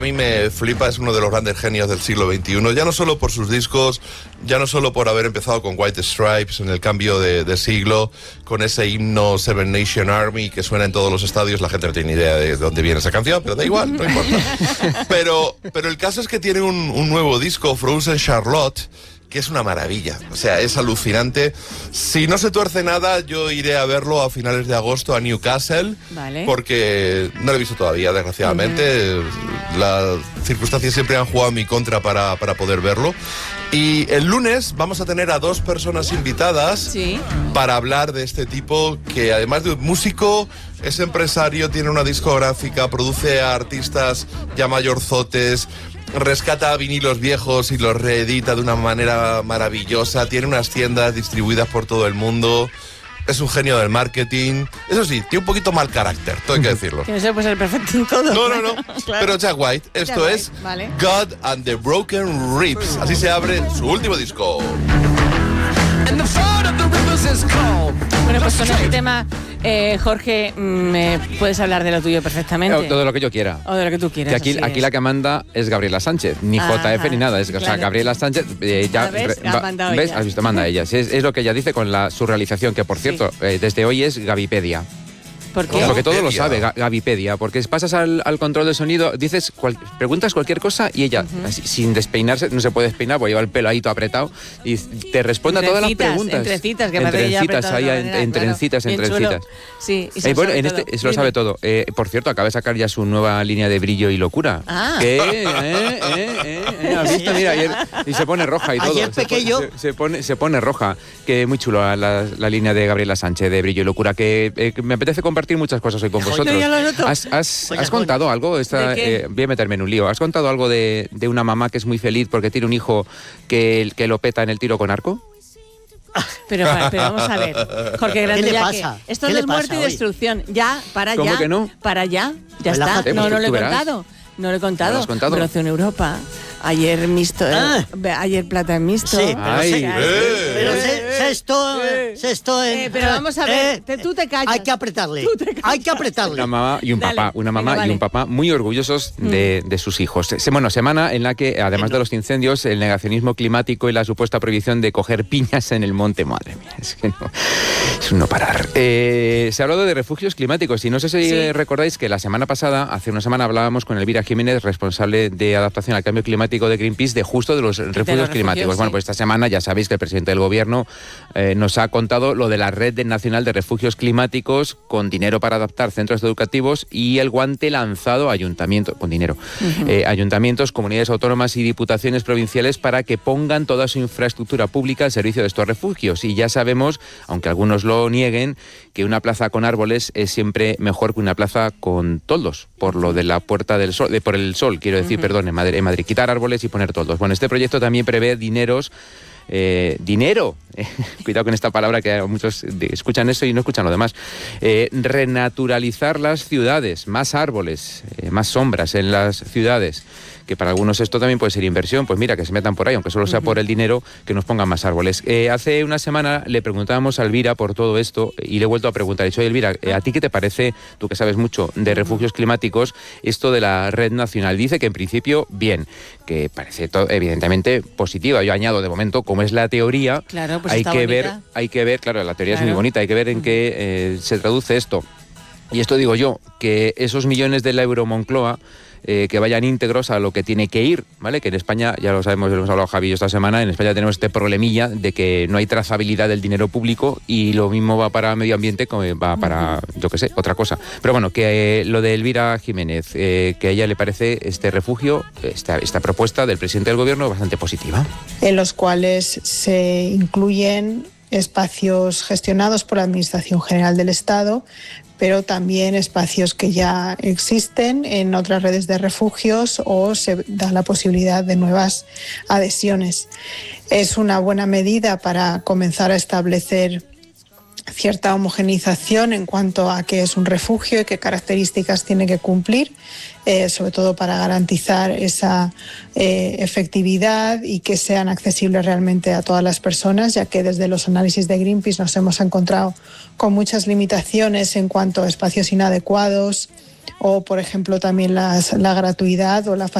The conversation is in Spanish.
A mí me flipa, es uno de los grandes genios del siglo XXI, ya no solo por sus discos, ya no solo por haber empezado con White Stripes en el cambio de siglo, con ese himno Seven Nation Army que suena en todos los estadios, la gente no tiene ni idea de dónde viene esa canción, pero da igual, no importa. Pero el caso es que tiene un nuevo disco, Frozen Charlotte, que es una maravilla, o sea, es alucinante. Si no se tuerce nada, yo iré a verlo a finales de agosto a Newcastle, vale, porque no lo he visto todavía, desgraciadamente. Las circunstancias siempre han jugado en mi contra para poder verlo. Y el lunes vamos a tener a 2 personas invitadas, sí, para hablar de este tipo, que además de músico, es empresario, tiene una discográfica, produce a artistas ya mayorzotes, rescata vinilos viejos y los reedita de una manera maravillosa, tiene unas tiendas distribuidas por todo el mundo, es un genio del marketing. Eso sí, tiene un poquito mal carácter, todo hay que decirlo. Que no se puede ser perfecto en todo. No, Claro. pero Jack White, esto Jack es White, vale. God and the Broken Ribs, así se abre su último disco. Bueno, pues con este tema, Jorge, me puedes hablar de lo tuyo perfectamente. O de lo que yo quiera. O de lo que tú quieras. Que aquí la que manda es Gabriela Sánchez, ni JF ni nada. O sea, claro. Gabriela Sánchez ya ¿ves? Has visto, manda ella. Es lo que ella dice con su realización, que por cierto, desde hoy es Gavipedia. ¿Por qué? Porque todo lo sabe, Gavipedia. Porque pasas al control de sonido, dices, preguntas cualquier cosa y ella, así, sin despeinarse, no se puede despeinar porque lleva el pelo ahí todo apretado y te responde a todas las preguntas. Entre citas, que entre citas. Sí, bueno, en este se lo sabe todo. Por cierto, acaba de sacar ya su nueva línea de brillo y locura. ¿Has visto? Mira, ayer, y se pone roja y todo. Ayer pequeño. Se pone roja. Que muy chulo la línea de Gabriela Sánchez de brillo y locura. Que me apetece compartir muchas cosas hoy con vosotros. Ya lo noto. ¿Has contado algo? Voy a meterme en un lío. ¿Has contado algo de una mamá que es muy feliz porque tiene un hijo que lo peta en el tiro con arco? Pero vamos a ver, Jorge Grande, ¿Qué le ya pasa? que esto ¿Qué no le es muerte pasa y hoy? destrucción. Ya, para ¿Cómo ya. que no? Para ya. Ya está. Relájate. No lo he ¿Tú verás? contado. No lo he contado. ¿No lo has contado? Bronce en Europa. Ayer mixto. Ayer plata en mixto. Sí, pero sexto en... pero vamos a ver, tú te callas. Hay que apretarle. Una mamá y un papá, Dale, y un papá muy orgullosos de sus hijos. Semana en la que, además de los incendios, el negacionismo climático y la supuesta prohibición de coger piñas en el monte, madre mía, es que no, es un no parar. Se ha hablado de refugios climáticos y no sé si recordáis que la semana pasada, hace una semana, hablábamos con Elvira Jiménez, responsable de adaptación al cambio climático de Greenpeace, de justo de los refugios climáticos. Sí. Bueno, pues esta semana ya sabéis que el presidente del gobierno nos ha contado lo de la Red Nacional de Refugios Climáticos, con dinero para adaptar centros educativos y el guante lanzado a ayuntamientos, con dinero, ayuntamientos, comunidades autónomas y diputaciones provinciales para que pongan toda su infraestructura pública al servicio de estos refugios. Y ya sabemos, aunque algunos lo nieguen, que una plaza con árboles es siempre mejor que una plaza con toldos, por lo de la Puerta del Sol, por el sol, quiero decir, perdón, en Madrid, quitar árboles y poner toldos. Bueno, este proyecto también prevé dinero, cuidado con esta palabra, que muchos escuchan eso y no escuchan lo demás, renaturalizar las ciudades, más árboles, más sombras en las ciudades, que para algunos esto también puede ser inversión. Pues mira, que se metan por ahí, aunque solo sea por el dinero, que nos pongan más árboles. Hace una semana le preguntábamos a Elvira por todo esto y le he vuelto a preguntar. He dicho, Elvira, ¿a ti qué te parece, tú que sabes mucho de refugios climáticos, esto de la red nacional? Dice que en principio bien, que parece evidentemente positiva. Yo añado, de momento, como es la teoría, claro, pues hay que ver, claro, la teoría es muy bonita, hay que ver en qué se traduce esto. Y esto digo yo, que esos millones del euro Moncloa, que vayan íntegros a lo que tiene que ir, ¿vale? Que en España, ya lo sabemos, lo hemos hablado Javi esta semana, en España tenemos este problemilla de que no hay trazabilidad del dinero público, y lo mismo va para medio ambiente como va para, yo qué sé, otra cosa. Pero bueno, que lo de Elvira Jiménez, que a ella le parece este refugio, esta propuesta del presidente del gobierno bastante positiva. En los cuales se incluyen espacios gestionados por la Administración General del Estado, pero también espacios que ya existen en otras redes de refugios, o se da la posibilidad de nuevas adhesiones. Es una buena medida para comenzar a establecer cierta homogeneización en cuanto a qué es un refugio y qué características tiene que cumplir, sobre todo para garantizar esa efectividad y que sean accesibles realmente a todas las personas, ya que desde los análisis de Greenpeace nos hemos encontrado con muchas limitaciones en cuanto a espacios inadecuados o, por ejemplo, también la gratuidad o la